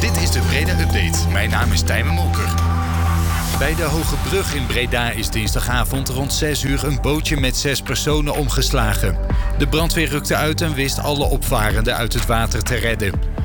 Dit is de Breda Update. Mijn naam is Tijmen Molker. Bij de Hoge Brug in Breda is dinsdagavond rond 6 uur een bootje met 6 personen omgeslagen. De brandweer rukte uit en wist alle opvarenden uit het water te redden.